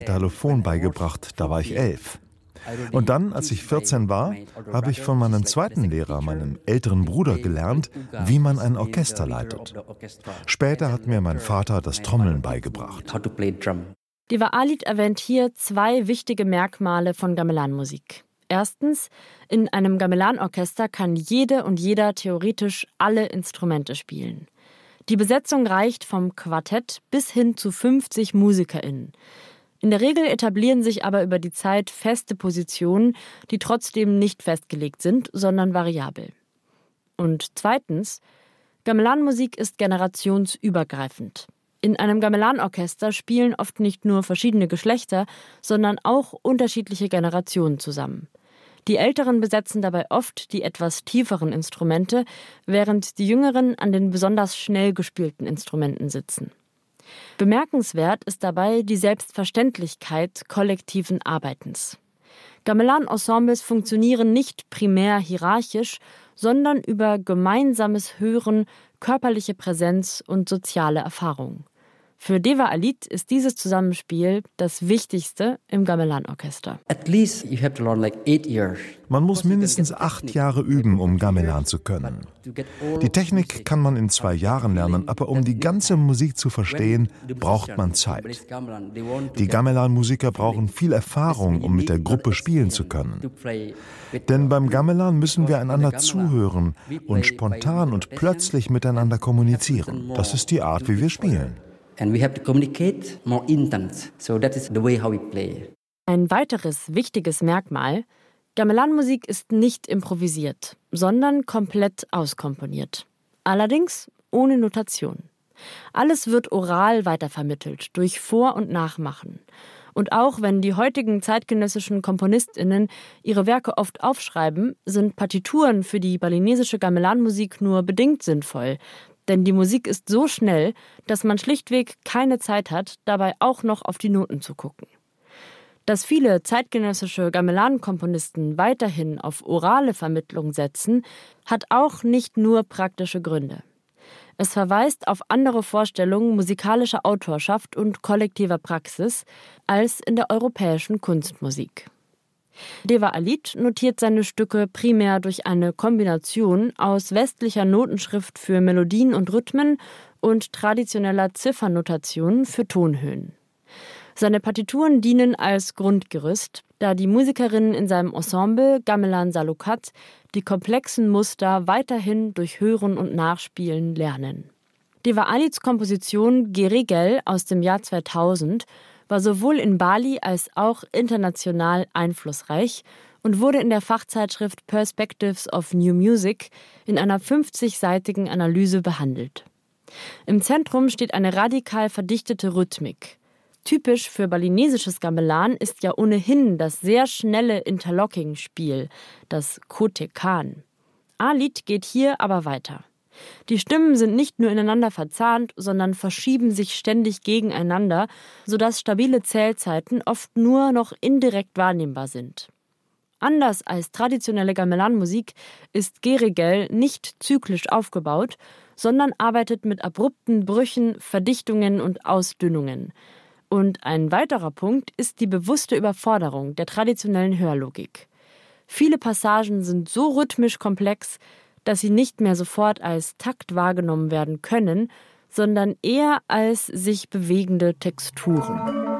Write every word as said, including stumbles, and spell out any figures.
Xylophon beigebracht, da war ich elf. Und dann, als ich vierzehn war, habe ich von meinem zweiten Lehrer, meinem älteren Bruder, gelernt, wie man ein Orchester leitet. Später hat mir mein Vater das Trommeln beigebracht. Deva Alit erwähnt hier zwei wichtige Merkmale von Gamelan-Musik. Erstens, in einem Gamelan-Orchester kann jede und jeder theoretisch alle Instrumente spielen. Die Besetzung reicht vom Quartett bis hin zu fünfzig MusikerInnen. In der Regel etablieren sich aber über die Zeit feste Positionen, die trotzdem nicht festgelegt sind, sondern variabel. Und zweitens, Gamelan-Musik ist generationsübergreifend. In einem Gamelan-Orchester spielen oft nicht nur verschiedene Geschlechter, sondern auch unterschiedliche Generationen zusammen. Die Älteren besetzen dabei oft die etwas tieferen Instrumente, während die Jüngeren an den besonders schnell gespielten Instrumenten sitzen. Bemerkenswert ist dabei die Selbstverständlichkeit kollektiven Arbeitens. Gamelan-Ensembles funktionieren nicht primär hierarchisch, sondern über gemeinsames Hören, körperliche Präsenz und soziale Erfahrung. Für Deva Alit ist dieses Zusammenspiel das Wichtigste im Gamelan-Orchester. Man muss mindestens acht Jahre üben, um Gamelan zu können. Die Technik kann man in zwei Jahren lernen, aber um die ganze Musik zu verstehen, braucht man Zeit. Die Gamelan-Musiker brauchen viel Erfahrung, um mit der Gruppe spielen zu können. Denn beim Gamelan müssen wir einander zuhören und spontan und plötzlich miteinander kommunizieren. Das ist die Art, wie wir spielen. And we have to communicate more intense. So that is the way how we play. Ein weiteres wichtiges Merkmal: Gamelan-Musik ist nicht improvisiert, sondern komplett auskomponiert. Allerdings ohne Notation. Alles wird oral weitervermittelt, durch Vor- und Nachmachen. Und auch wenn die heutigen zeitgenössischen KomponistInnen ihre Werke oft aufschreiben, sind Partituren für die balinesische Gamelan-Musik nur bedingt sinnvoll. Denn die Musik ist so schnell, dass man schlichtweg keine Zeit hat, dabei auch noch auf die Noten zu gucken. Dass viele zeitgenössische Gamelan-Komponisten weiterhin auf orale Vermittlung setzen, hat auch nicht nur praktische Gründe. Es verweist auf andere Vorstellungen musikalischer Autorschaft und kollektiver Praxis als in der europäischen Kunstmusik. Deva Alit notiert seine Stücke primär durch eine Kombination aus westlicher Notenschrift für Melodien und Rhythmen und traditioneller Ziffernnotation für Tonhöhen. Seine Partituren dienen als Grundgerüst, da die Musikerinnen in seinem Ensemble Gamelan Salukat die komplexen Muster weiterhin durch Hören und Nachspielen lernen. Deva Alits Komposition Gerigel aus dem Jahr zweitausend war sowohl in Bali als auch international einflussreich und wurde in der Fachzeitschrift Perspectives of New Music in einer fünfzigseitigen Analyse behandelt. Im Zentrum steht eine radikal verdichtete Rhythmik. Typisch für balinesisches Gamelan ist ja ohnehin das sehr schnelle Interlocking-Spiel, das Kotekan. Alit geht hier aber weiter. Die Stimmen sind nicht nur ineinander verzahnt, sondern verschieben sich ständig gegeneinander, sodass stabile Zählzeiten oft nur noch indirekt wahrnehmbar sind. Anders als traditionelle Gamelan-Musik ist Gerigel nicht zyklisch aufgebaut, sondern arbeitet mit abrupten Brüchen, Verdichtungen und Ausdünnungen. Und ein weiterer Punkt ist die bewusste Überforderung der traditionellen Hörlogik. Viele Passagen sind so rhythmisch komplex, dass sie nicht mehr sofort als Takt wahrgenommen werden können, sondern eher als sich bewegende Texturen.